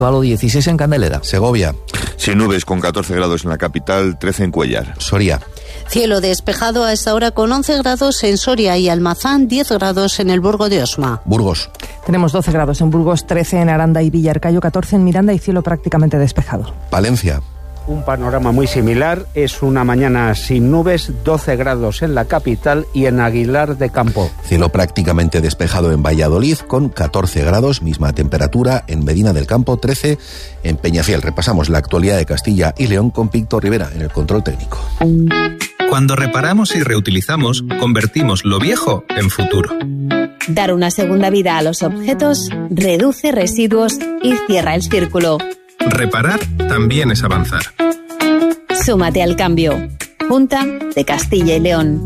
Palo 16 en Candelera. Segovia. Sin nubes, con 14 grados en la capital, 13 en Cuéllar. Soria. Cielo despejado a esta hora con 11 grados en Soria y Almazán, 10 grados en el Burgo de Osma. Burgos. Tenemos 12 grados en Burgos, 13 en Aranda y Villarcayo, 14 en Miranda y cielo prácticamente despejado. Palencia. Un panorama muy similar, es una mañana sin nubes, 12 grados en la capital y en Aguilar de Campo. Cielo prácticamente despejado en Valladolid con 14 grados, misma temperatura en Medina del Campo, 13 en Peñafiel. Repasamos la actualidad de Castilla y León con Víctor Rivera en el control técnico. Cuando reparamos y reutilizamos, convertimos lo viejo en futuro. Dar una segunda vida a los objetos reduce residuos y cierra el círculo. Reparar también es avanzar. Súmate al cambio. Junta de Castilla y León.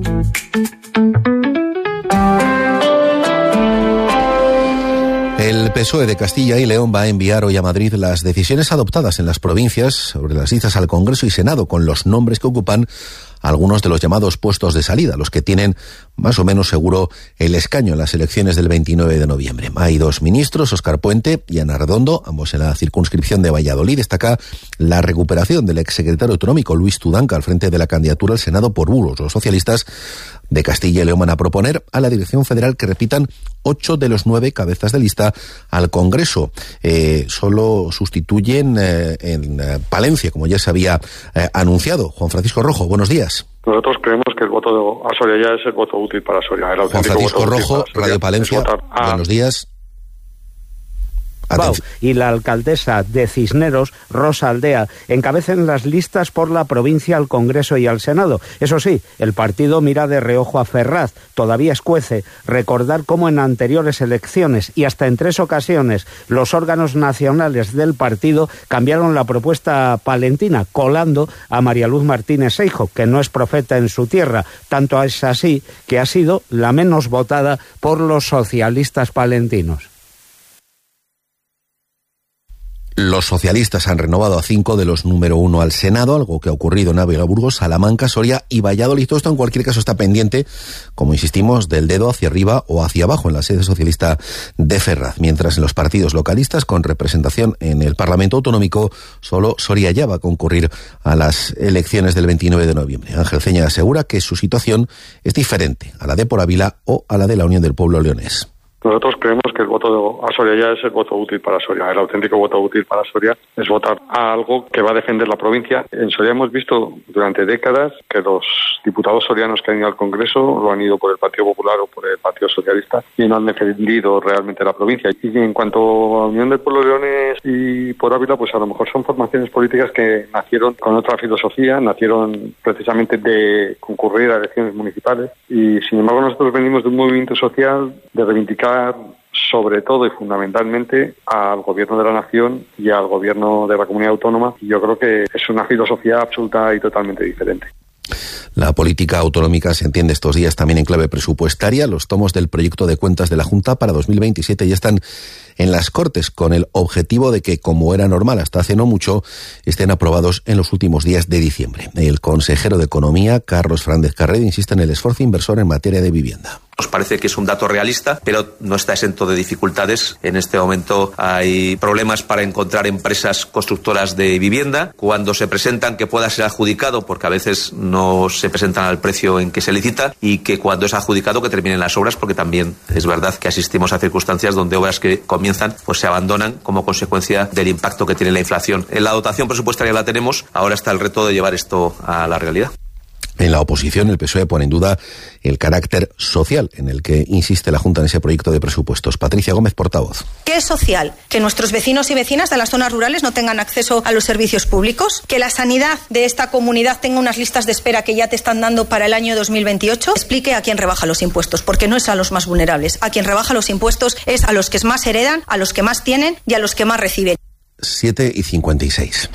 El PSOE de Castilla y León va a enviar hoy a Madrid las decisiones adoptadas en las provincias sobre las listas al Congreso y Senado con los nombres que ocupan algunos de los llamados puestos de salida, los que tienen más o menos seguro el escaño en las elecciones del 29 de noviembre. Hay dos ministros, Óscar Puente y Ana Redondo, ambos en la circunscripción de Valladolid. Destaca la recuperación del exsecretario autonómico Luis Tudanca al frente de la candidatura al Senado por Burgos. Los socialistas de Castilla y León van a proponer a la Dirección Federal que repitan 8 de los 9 cabezas de lista al Congreso. Solo sustituyen en Palencia, como ya se había anunciado. Juan Francisco Rojo, buenos días. Nosotros creemos que el voto a Soria ya es el voto útil para Soria. Juan Francisco Rojo, Radio Palencia, buenos días. Wow. Y la alcaldesa de Cisneros, Rosa Aldea, encabecen las listas por la provincia al Congreso y al Senado. Eso sí, el partido mira de reojo a Ferraz. Todavía escuece recordar cómo en anteriores elecciones y hasta en 3 ocasiones los órganos nacionales del partido cambiaron la propuesta palentina, colando a María Luz Martínez Seijo, que no es profeta en su tierra. Tanto es así que ha sido la menos votada por los socialistas palentinos. Los socialistas han renovado a 5 de los número 1 al Senado, algo que ha ocurrido en Ávila, Burgos, Salamanca, Soria y Valladolid. Todo esto en cualquier caso está pendiente, como insistimos, del dedo hacia arriba o hacia abajo en la sede socialista de Ferraz. Mientras en los partidos localistas con representación en el Parlamento Autonómico, solo Soria ya va a concurrir a las elecciones del 29 de noviembre. Ángel Ceña asegura que su situación es diferente a la de Por Ávila o a la de la Unión del Pueblo Leonés. Nosotros creemos que el voto a Soria ya es el voto útil para Soria. El auténtico voto útil para Soria es votar a algo que va a defender la provincia. En Soria hemos visto durante décadas que los diputados sorianos que han ido al Congreso lo han ido por el Partido Popular o por el Partido Socialista y no han defendido realmente la provincia. Y en cuanto a Unión del Pueblo Leonés y Por Ávila, pues a lo mejor son formaciones políticas que nacieron con otra filosofía, nacieron precisamente de concurrir a elecciones municipales y sin embargo nosotros venimos de un movimiento social de reivindicar sobre todo y fundamentalmente al gobierno de la nación y al gobierno de la comunidad autónoma. Y yo creo que es una filosofía absoluta y totalmente diferente. La política autonómica se entiende estos días también en clave presupuestaria. Los tomos del proyecto de cuentas de la Junta para 2027 ya están en las Cortes con el objetivo de que, como era normal hasta hace no mucho, estén aprobados en los últimos días de diciembre. El consejero de Economía, Carlos Fernández Carrero, insiste en el esfuerzo inversor en materia de vivienda. Nos parece que es un dato realista, pero no está exento de dificultades. En este momento hay problemas para encontrar empresas constructoras de vivienda. Cuando se presentan que pueda ser adjudicado, porque a veces no se presentan al precio en que se licita, y que cuando es adjudicado que terminen las obras, porque también es verdad que asistimos a circunstancias donde obras que comienzan pues se abandonan como consecuencia del impacto que tiene la inflación. En la dotación presupuestaria la tenemos, ahora está el reto de llevar esto a la realidad. En la oposición, el PSOE pone en duda el carácter social en el que insiste la Junta en ese proyecto de presupuestos. Patricia Gómez, portavoz. ¿Qué es social? ¿Que nuestros vecinos y vecinas de las zonas rurales no tengan acceso a los servicios públicos? ¿Que la sanidad de esta comunidad tenga unas listas de espera que ya te están dando para el año 2028? Explique a quién rebaja los impuestos, porque no es a los más vulnerables. A quien rebaja los impuestos es a los que más heredan, a los que más tienen y a los que más reciben. 7:56.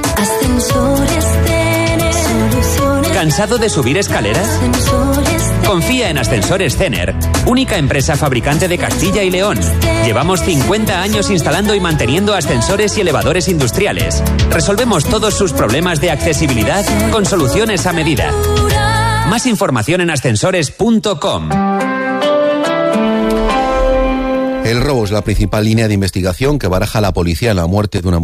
¿Cansado de subir escaleras? Confía en Ascensores Cener, única empresa fabricante de Castilla y León. Llevamos 50 años instalando y manteniendo ascensores y elevadores industriales. Resolvemos todos sus problemas de accesibilidad con soluciones a medida. Más información en ascensores.com. El robo es la principal línea de investigación que baraja la policía en la muerte de una mujer.